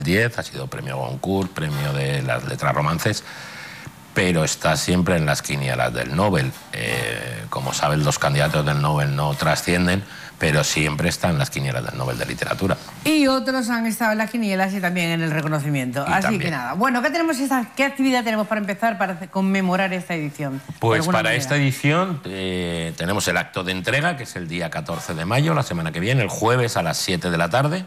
10, ha sido premio Goncourt, premio de las letras romances, pero está siempre en las quinielas del Nobel. Como saben, los candidatos del Nobel no trascienden, pero siempre están en las quinielas del Nobel de Literatura. Y otros han estado en las quinielas y también en el reconocimiento. Así también. que nada. Bueno, ¿qué actividad tenemos para empezar, para conmemorar esta edición? Pues para esta edición tenemos el acto de entrega, que es el día 14 de mayo, la semana que viene, el jueves a las 7 de la tarde.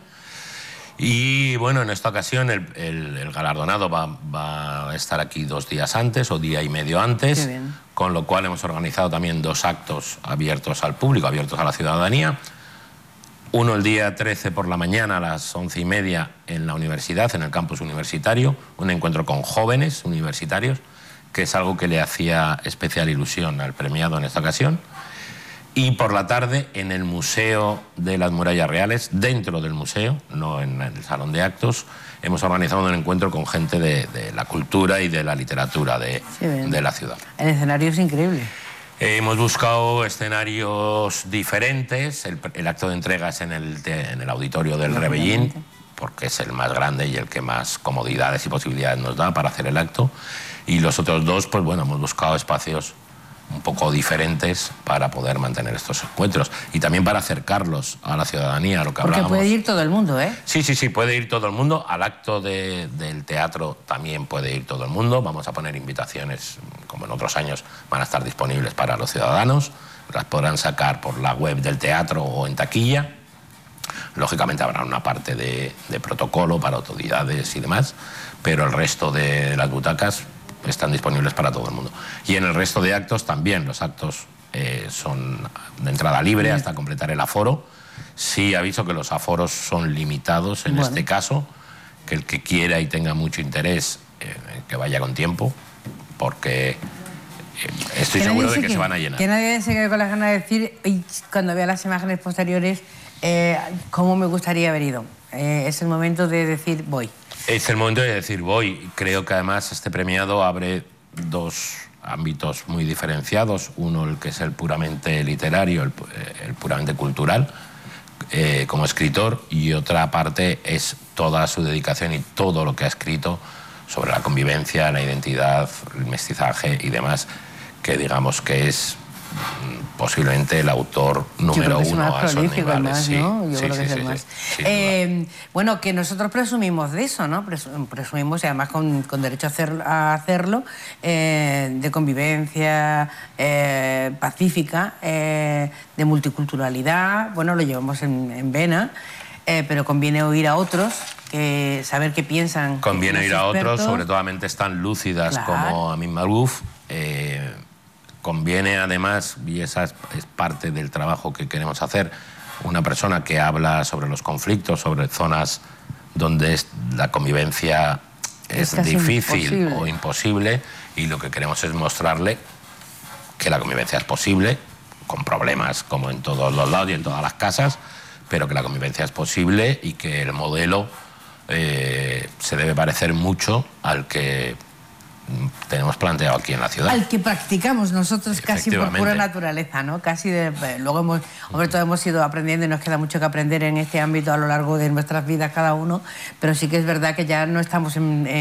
Y bueno, en esta ocasión el galardonado va a estar aquí 2 días antes o día y medio antes, con lo cual hemos organizado también 2 actos abiertos al público, abiertos a la ciudadanía. Uno el día 13 por la mañana a las 11:30 en la universidad, en el campus universitario, un encuentro con jóvenes universitarios, que es algo que le hacía especial ilusión al premiado en esta ocasión. Y por la tarde en el Museo de las Murallas Reales, dentro del museo, no en el salón de actos, hemos organizado un encuentro con gente de la cultura y de la literatura de la ciudad. El escenario es increíble. Hemos buscado escenarios diferentes. El acto de entrega es en el auditorio del Rebellín, porque es el más grande y el que más comodidades y posibilidades nos da para hacer el acto. Y los otros 2, pues bueno, hemos buscado espacios un poco diferentes para poder mantener estos encuentros y también para acercarlos a la ciudadanía, a lo que hablábamos. Porque puede ir todo el mundo, ¿eh? Sí, puede ir todo el mundo. Al acto del teatro también puede ir todo el mundo. Vamos a poner invitaciones, como en otros años, van a estar disponibles para los ciudadanos. Las podrán sacar por la web del teatro o en taquilla. Lógicamente habrá una parte de protocolo para autoridades y demás, pero el resto de las butacas están disponibles para todo el mundo. Y en el resto de actos también, los actos son de entrada libre hasta completar el aforo. Sí aviso que los aforos son limitados en este caso, que el que quiera y tenga mucho interés, que vaya con tiempo, porque estoy seguro de que se van a llenar. Que nadie se quede con las ganas de decir, cuando vea las imágenes posteriores, cómo me gustaría haber ido. Es el momento de decir, voy. Es el momento de decir voy. Creo que además este premiado abre 2 ámbitos muy diferenciados. Uno, el que es el puramente literario, el puramente cultural, como escritor, y otra parte es toda su dedicación y todo lo que ha escrito sobre la convivencia, la identidad, el mestizaje y demás, que digamos que es posiblemente el autor número 1 a esos niveles. Yo creo que es el más. Bueno, que nosotros presumimos de eso, ¿no? Presumimos, y además con derecho a hacerlo, de convivencia pacífica, de multiculturalidad. Bueno, lo llevamos en vena, pero conviene oír a otros, saber qué piensan. Conviene oír a otros, sobre todo a mentes tan lúcidas como Amin Maalouf. Conviene además, y esa es parte del trabajo que queremos hacer, una persona que habla sobre los conflictos, sobre zonas donde la convivencia es difícil o imposible, y lo que queremos es mostrarle que la convivencia es posible, con problemas como en todos los lados y en todas las casas, pero que la convivencia es posible y que el modelo se debe parecer mucho al que tenemos planteado aquí en la ciudad. Al que practicamos nosotros casi por pura naturaleza, ¿no? Luego hemos ido aprendiendo y nos queda mucho que aprender en este ámbito a lo largo de nuestras vidas cada uno, pero sí que es verdad que ya no estamos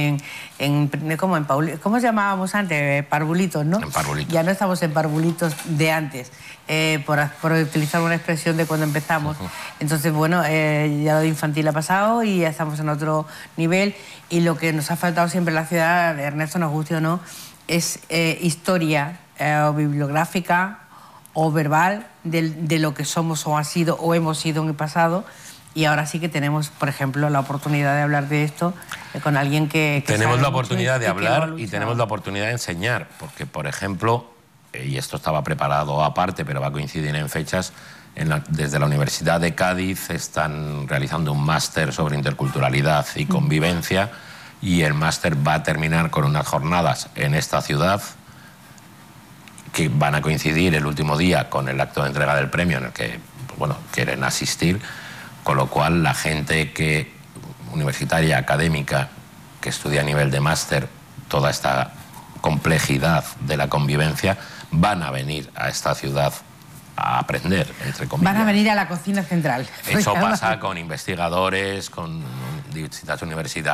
¿cómo llamábamos antes? Parvulitos, ¿no? En parvulitos. Ya no estamos en parvulitos de antes, por utilizar una expresión de cuando empezamos. Entonces, bueno, ya lo de infantil ha pasado y ya estamos en otro nivel, y lo que nos ha faltado siempre en la ciudad, Ernesto, nos guste o no, es historia o bibliográfica o verbal de lo que somos o ha sido o hemos sido en el pasado, y ahora sí que tenemos, por ejemplo, la oportunidad de hablar de esto con alguien que tenemos la oportunidad de hablar y tenemos la oportunidad de enseñar, porque, por ejemplo, y esto estaba preparado aparte, pero va a coincidir en fechas, desde la Universidad de Cádiz están realizando un máster sobre interculturalidad y convivencia, y el máster va a terminar con unas jornadas en esta ciudad que van a coincidir el último día con el acto de entrega del premio, en el que, bueno, quieren asistir, con lo cual la gente universitaria, académica, que estudia a nivel de máster toda esta complejidad de la convivencia, van a venir a esta ciudad a aprender, entre comillas. Van a venir a la cocina central. Eso pasa con investigadores, con distintas universidades